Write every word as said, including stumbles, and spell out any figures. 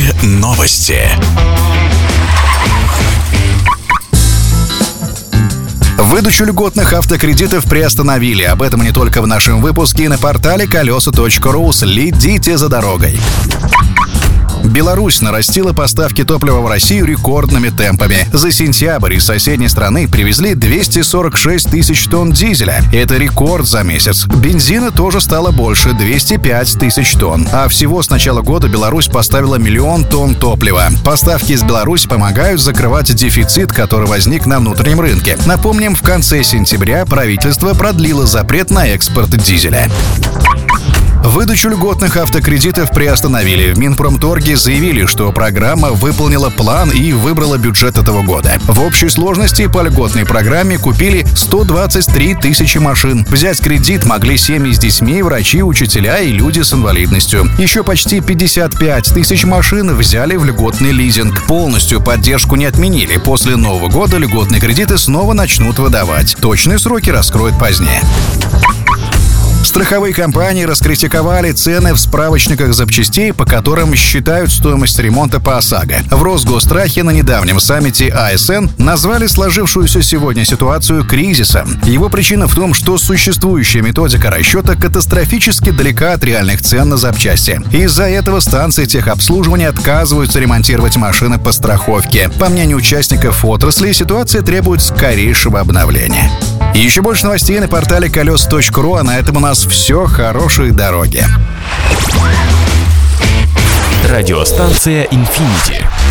Городские новости. Выдачу льготных автокредитов приостановили. Об этом не только в нашем выпуске и на портале колеса точка ру. Следите за дорогой. Беларусь нарастила поставки топлива в Россию рекордными темпами. За сентябрь из соседней страны привезли двести сорок шесть тысяч тонн дизеля. Это рекорд за месяц. Бензина тоже стало больше – двести пять тысяч тонн. А всего с начала года Беларусь поставила миллион тонн топлива. Поставки из Беларуси помогают закрывать дефицит, который возник на внутреннем рынке. Напомним, в конце сентября правительство продлило запрет на экспорт дизеля. Выдачу льготных автокредитов приостановили. В Минпромторге заявили, что программа выполнила план и выбрала бюджет этого года. В общей сложности по льготной программе купили сто двадцать три тысячи машин. Взять кредит могли семьи с детьми, врачи, учителя и люди с инвалидностью. Еще почти пятьдесят пять тысяч машин взяли в льготный лизинг. Полностью поддержку не отменили. После Нового года льготные кредиты снова начнут выдавать. Точные сроки раскроют позднее. Страховые компании раскритиковали цены в справочниках запчастей, по которым считают стоимость ремонта по ОСАГО. В Росгосстрахе на недавнем саммите а эс эн назвали сложившуюся сегодня ситуацию кризисом. Его причина в том, что существующая методика расчета катастрофически далека от реальных цен на запчасти. Из-за этого станции техобслуживания отказываются ремонтировать машины по страховке. По мнению участников отрасли, ситуация требует скорейшего обновления. И еще больше новостей на портале колеса точка ру, а на этом у нас все. Хорошей дороги. Радиостанция «Инфинити».